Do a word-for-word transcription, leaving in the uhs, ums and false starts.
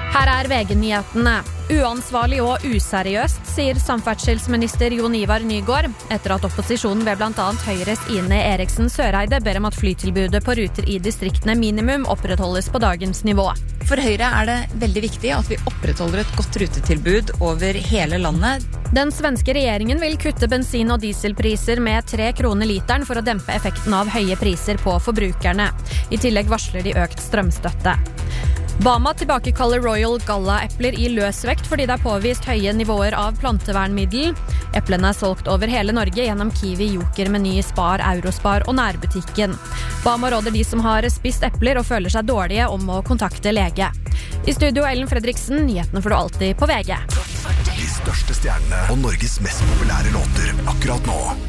Her er V G-nyhetene. Uansvarlig og useriøst, sier samferdselsminister Jon Ivar Nygård, etter at opposisjonen ved blant annet Høyres Ine Eriksen Søreide ber om at flytilbudet på ruter i distriktene minimum opprettholdes på dagens nivå. For Høyre er det veldig viktig at vi opprettholder et godt rutetilbud over hele landet. Den svenske regjeringen vil kutte bensin- og dieselpriser med tre kroner literen for å dempe effekten av høye priser på forbrukerne. I tillegg varsler de økt strømstøtte. Bama tilbakekaller Royal Galla-epler i løsvekt fordi det er påvist høye nivåer av plantevernmiddel. Eplene er solgt over hele Norge gjennom Kiwi, Joker, Meny, Spar, Eurospar og nærbutikken. Bama råder de som har spist epler og føler seg dårlige om å kontakte lege. I studio Ellen Fredriksen, nyhetene får du alltid på V G. De største stjernene og Norges mest populære låter akkurat nå.